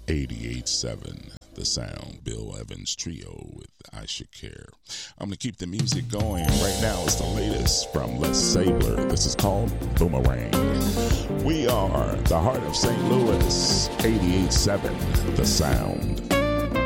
88.7 The Sound, Bill Evans Trio with I Should Care. I'm going to keep the music going. Right now it's the latest from Les Sabler. This is called Boomerang. We are the heart of St. Louis, 88.7 The Sound.